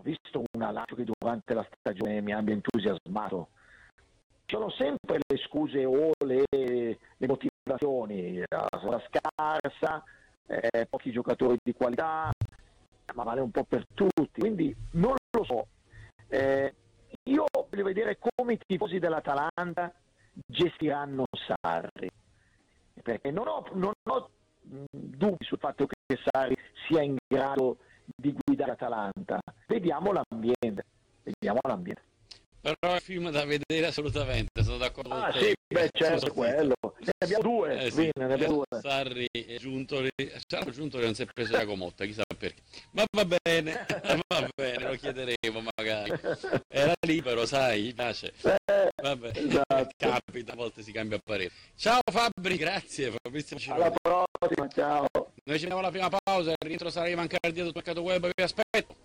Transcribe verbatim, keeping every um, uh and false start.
visto una Lazio che durante la stagione mi abbia entusiasmato. Ci sono sempre le scuse o le, le motivazioni, la squadra scarsa, eh, pochi giocatori di qualità, ma vale un po' per tutti, quindi non lo so. Eh, io voglio vedere come i tifosi dell'Atalanta gestiranno Sarri, perché non ho, non ho dubbi sul fatto che Sarri sia in grado di guidare l'Atalanta. Vediamo l'ambiente, vediamo l'ambiente. Però è un film da vedere assolutamente, sono d'accordo ah, con te. Sì, beh, certo, quello. Ne abbiamo due, eh, sì. Vin, ne abbiamo due. Sarri e Giuntoli, Sarri Giuntoli non si è preso la comotta, chissà perché. Ma va bene, va bene, lo chiederemo magari. Era libero, sai, gli piace. Vabbè, esatto. Capita, a volte si cambia parere. Ciao Fabri, grazie. Fabrizio Alla prossima, ciao. Noi ci vediamo alla prima pausa, il rientro sarà in Mancardia sul mercato web, vi aspetto.